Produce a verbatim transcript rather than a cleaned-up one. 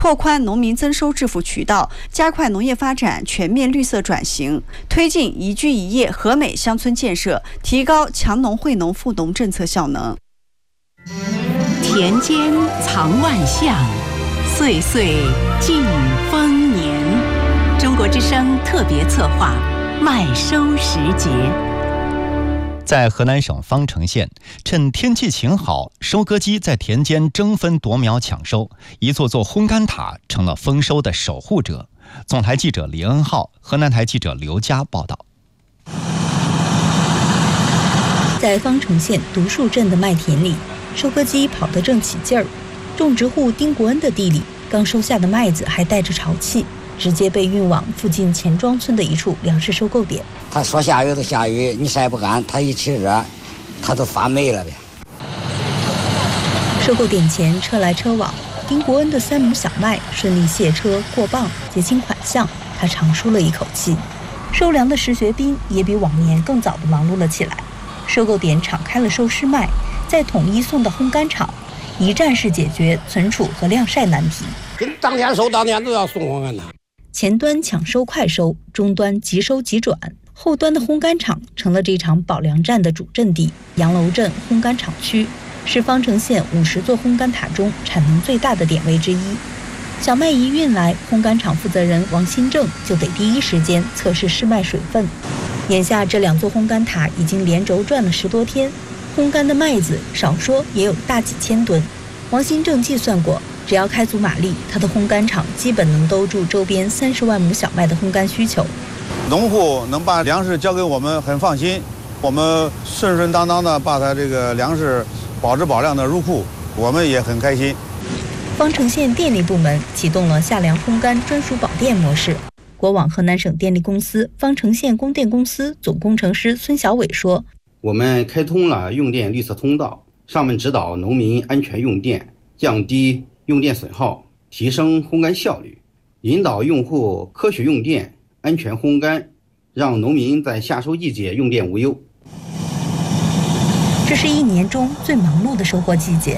拓宽农民增收致富渠道，加快农业发展全面绿色转型，推进宜居宜业和美乡村建设，提高强农惠农富农政策效能。 田间藏万象，岁岁尽丰年。中国之声特别策划麦收时节。 在河南省方城县，趁天气晴好，收割机在田间争分夺秒抢收，一座座烘干塔成了丰收的守护者。总台记者李恩浩，河南台记者刘佳报道。 在方城县独树镇的麦田里，收割机跑得正起劲儿。种植户丁国恩的地里，刚收下的麦子还带着潮气，直接被运往附近钱庄村的一处粮食收购点。 他说下雨就下雨，你晒不干，他一起热，他都发霉了呗。 收购点前车来车往，丁国恩的三亩小麦顺利卸车过磅，结清款项，他长舒了一口气。收粮的石学兵也比往年更早地忙碌了起来。收购点敞开了收湿麦，再统一送到烘干厂，一站式解决存储和晾晒难题。 跟当天收当天都要送烘干的。 前端抢收快收，中端即收即转，后端的烘干厂成了这场保粮战的主阵地。杨楼镇烘干厂区是方城县五十座烘干塔中产能最大的点位之一。小麦一运来，烘干厂负责人王新正就得第一时间测试湿麦水分。眼下这两座烘干塔已经连轴转了十多天，烘干的麦子少说也有大几千吨。王新正计算过，只要开足马力，他的烘干厂基本能兜住周边三十万亩小麦的烘干需求。 农户能把粮食交给我们很放心，我们顺顺当当的把他这个粮食保质保量的入库，我们也很开心。 方城县电力部门启动了夏粮烘干专属保电模式。国网河南省电力公司方城县供电公司总工程师孙小伟说：“ 我们开通了用电绿色通道，上面指导农民安全用电，降低用电损耗，提升烘干效率，引导用户科学用电，安全烘干，让农民在夏收季节用电无忧。”这是一年中最忙碌的收获季节。